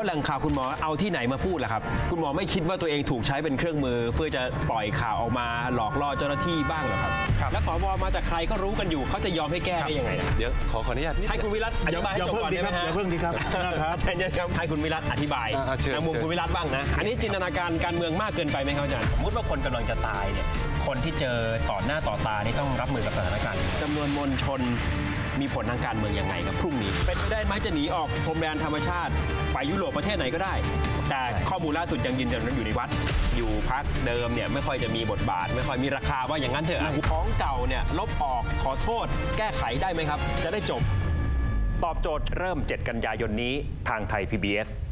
แหล่งข่าวคุณหมอเอาที่ไหนมาพูดล่ะครับคุณหมอไม่คิดว่าตัวเองถูกใช้เป็นเครื่องมือเพื่อจะปล่อยข่าวออกมาหลอกล่อเจ้าหน้าที่บ้างเหรอครับและสวมาจากใครก็รู้กันอยู่เขาจะยอมให้แก้ได้ยังไงเดี๋ยวขออนุญาตให้คุณวิรัตอธิบายให้จบก่อนได้ไหมฮะอย่าเพิ่งดีครับเชิญครับให้คุณวิรัตอธิบายในมุมคุณวิรัตบ้างนะอันนี้จินตนาการการเมืองมากเกินไปไหมครับอาจารย์สมมติว่าคนกำลังจะตายเนี่ยคนที่เจอต่อหน้าต่อตานี่ต้องรับมือกับสถานการณ์จำนวนมวลชนมีผลทางการเมืองยังไงครับพรุ่งนี้เป็นไปได้ไหมจะหนีออกพรมแดนธรรมชาติไปยุโรปประเทศไหนก็ได้แต่ข้อมูลล่าสุดยังยืนยันว่าอยู่ในวัดอยู่พักเดิมเนี่ยไม่ค่อยจะมีบทบาทไม่ค่อยมีราคาว่าอย่างนั้นเถอะของเก่าเนี่ยลบออกขอโทษแก้ไขได้ไหมครับจะได้จบตอบโจทย์เริ่ม7 กันยายนนี้ทางไทย PBS